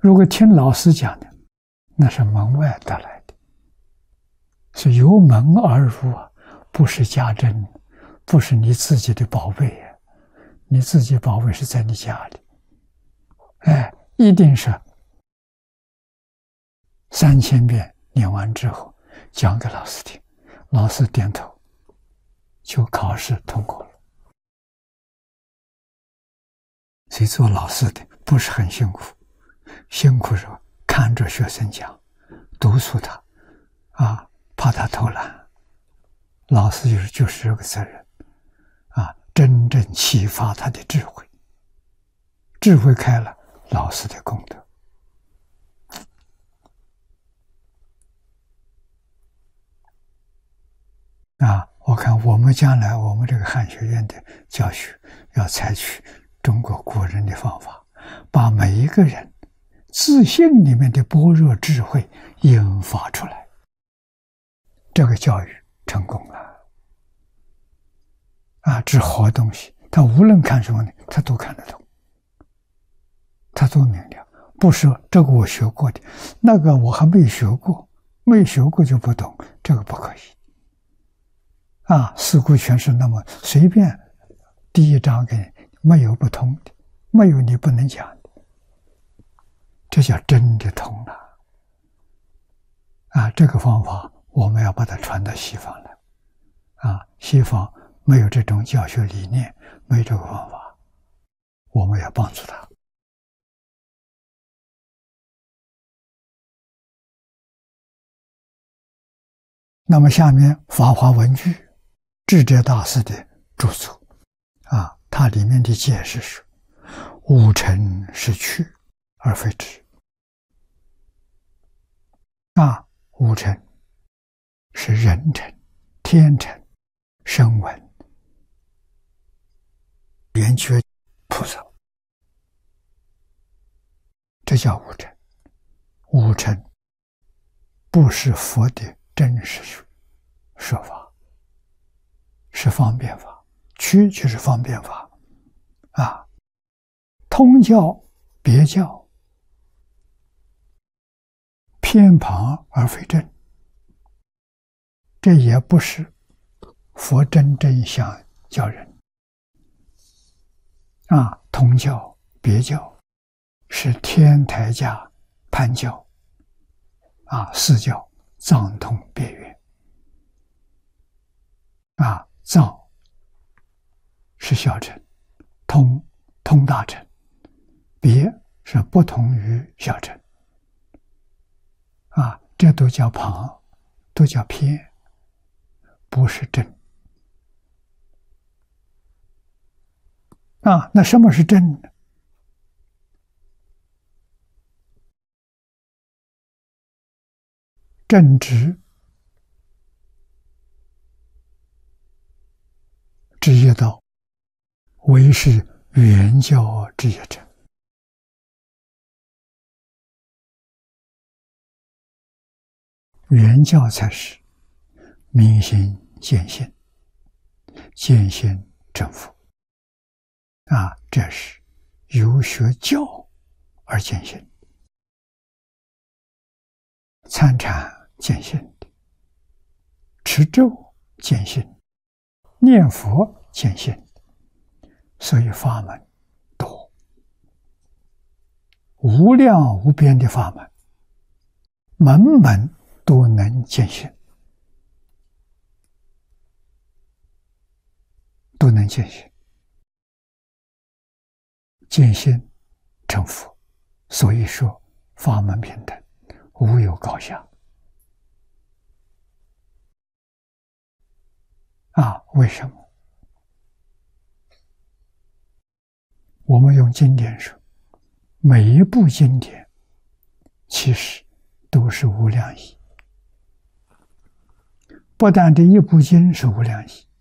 如果听老师讲的，那是门外得来的，是由门而入啊，不是家珍，不是你自己的宝贝啊。你自己宝贝是在你家里，哎，一定是3000遍念完之后讲给老师听，老师点头，就考试通过了。所以做老师的不是很辛苦，辛苦是看着学生讲，督促他，怕他偷懒。老师就是这个责任，真正启发他的智慧，智慧开了，老师的功德。我看我们将来我们这个汉学院的教学要采取中国古人的方法，把每一个人自信里面的般若智慧引发出来，这个教育成功了。这好东西，他无论看什么呢，他都看得懂，他都明了。不是这个我学过的，那个我还没学过，没学过就不懂，这个不可以。四库全是那么随便第一章给你，没有不通的，没有你不能讲的，这叫真的通了。这个方法我们要把它传到西方来。西方没有这种教学理念，没有这个方法，我们要帮助他。那么下面法华文具智者大师的著作它里面的解释是：五尘是去而非止。五尘是人尘、天尘、声闻、圆觉菩萨，这叫五尘。五尘不是佛的真实说法，是方便法，区就是方便法通教别教，偏旁而非正，这也不是佛真正想教人。通教别教是天台家盘教四教藏通别圆藏是小乘，通大乘，别是不同于小乘这都叫旁，都叫偏，不是正那什么是正呢？正直之业道，为是原教之业者。原教才是明心见性，见性成佛这是由学教而见性，参禅见性的，持咒见性，念佛见性，所以法门多，无量无边的法门，门门都能见性，都能见性，见性成佛。所以说法门平等，无有高下为什么？我们用经典说，每一部经典其实都是无量义，不但这一部经是无量义，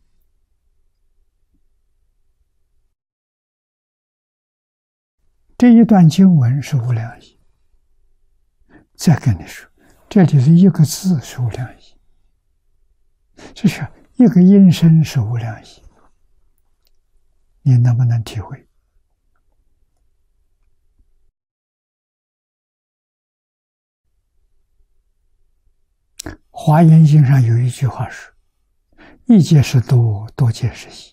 这一段经文是无量义。再跟你说，这里是一个字是无量义，就是一个音声是无量义，你能不能体会？ 华严经上有一句话说：“一界是多，多界是一。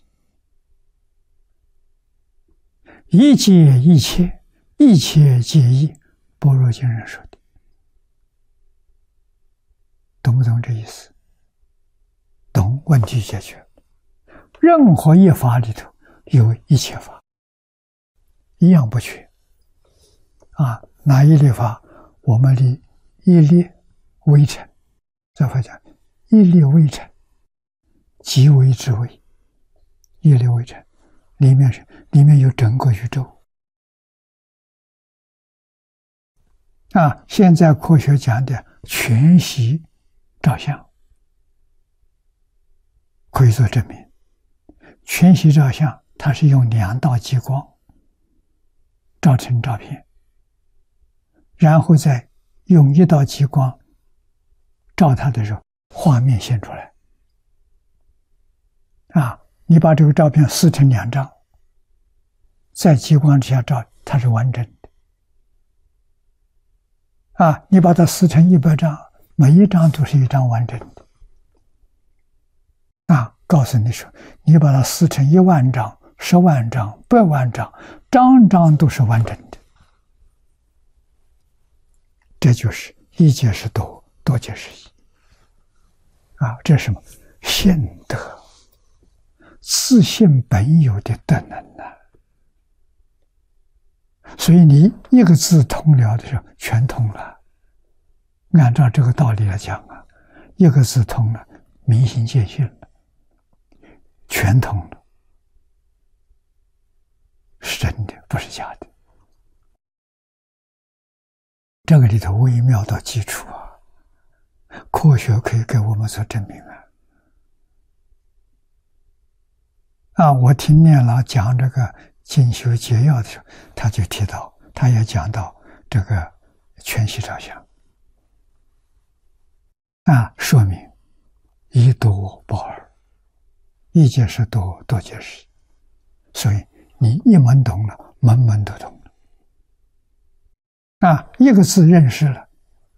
一界一切，一切皆一。”般若经上说的，懂不懂这意思？懂，问题解决。任何一法里头有一切法，一样不缺。哪一类法？我们的一粒微尘，这法讲一粒微尘，即为之微。一粒微尘里面有整个宇宙。现在科学讲的全息照相，可以做证明。全息照相，它是用2道激光照成照片，然后再用1道激光照它的时候，画面现出来。你把这个照片撕成2张，在激光之下照，它是完整的。你把它撕成100张，每一张都是一张完整的。告诉你说，你把它撕成1万张、10万张、100万张，张张都是完整的。这就是一界是多，多界是一。这是什么？性德，自性本有的德能所以你一个字通了的时候，全通了。按照这个道理来讲一个字通了，明心见性了，全通了，是真的，不是假的。这个里头微妙到基础科学可以给我们做证明我听念老讲这个进修解要的时候，他就提到，他也讲到这个全息照相说明一多不二，一界是多，多界是一。所以你一门懂了，门门都懂了一个字认识了，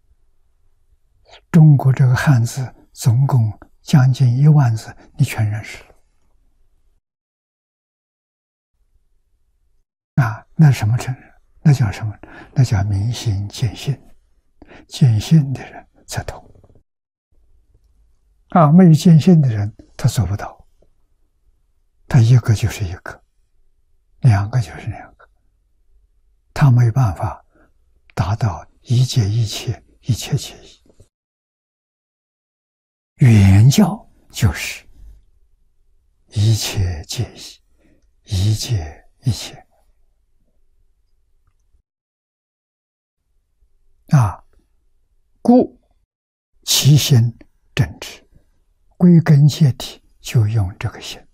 中国这个汉字总共将近1万字，你全认识了那什么称？那叫什么？那叫明心见性。见性的人才通没有见性的人他做不到，他一个就是一个，2个就是2个，他没办法达到一界一切，一切皆一。原教就是一切皆一，一界一切故其心正直，归根结底就用这个心，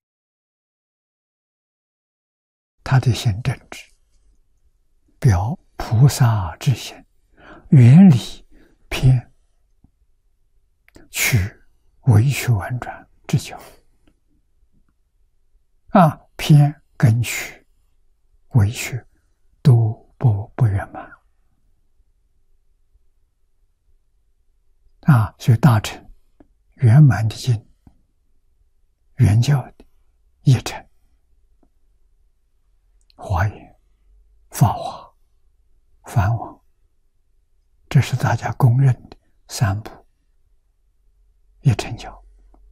他的心正直，表菩萨之心，远离偏曲委曲婉转之教偏跟曲委曲都不圆满所以大乘圆满的经，原教的一乘、华严、法华、梵王，这是大家公认的3部一乘教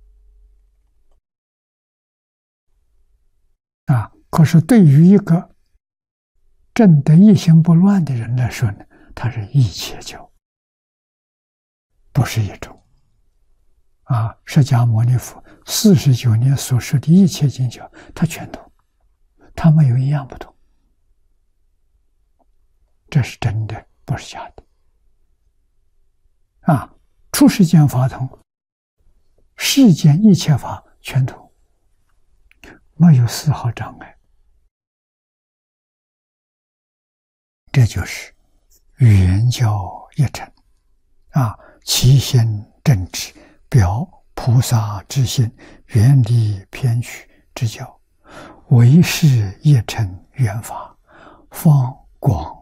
可是对于一个证得一心不乱的人来说呢，他是一切教，不是一种释迦牟尼佛49年所说的一切经教，他全懂，他没有一样不懂，这是真的，不是假的出世间法通，世间一切法全通，没有丝毫障碍。这就是圆教一乘其心正直，表菩萨之心，远离偏曲之教，唯是一乘圆法，方广